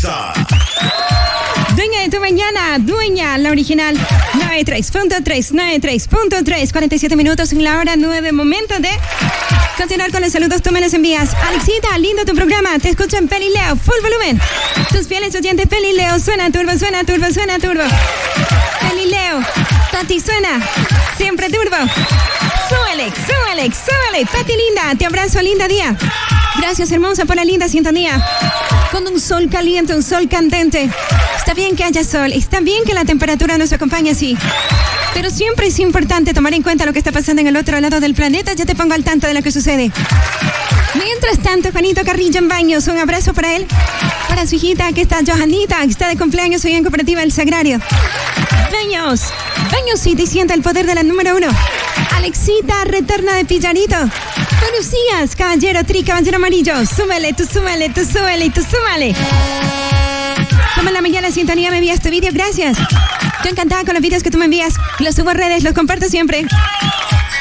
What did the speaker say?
Exa. Dueña de tu mañana, dueña, la original. 93.3, 47 minutos en la hora 9. Momento de continuar con los saludos. Tú me los envías. Alexita, lindo tu programa. Te escucho en Pelileo, full volumen. Tus fieles oyentes, Pelileo, suena turbo, suena turbo, suena turbo. Pelileo, Pati suena, siempre turbo. Súbele, súbele, súbele. Pati linda, te abrazo, linda día. Gracias, hermosa, por la linda sintonía. Con un sol caliente, un sol candente. Está bien que haya sol, está bien que la temperatura nos acompañe así. Pero siempre es importante tomar en cuenta lo que está pasando en el otro lado del planeta. Ya te pongo al tanto de lo que sucede. Mientras tanto, Juanito Carrillo en Baños, un abrazo para él. Para su hijita, que está Johanita, que está de cumpleaños hoy en Cooperativa El Sagrario. Baños, Baños City, siente el poder de la número 1. Alexita, retorna de Pillarito. Buenos días, caballero tri, caballero amarillo. Súmale, tú súmale, tú súmale y tú súmale. Como en la mañana sintonía me envías tu vídeo, gracias. Yo encantada con los vídeos que tú me envías. Los subo a redes, los comparto siempre.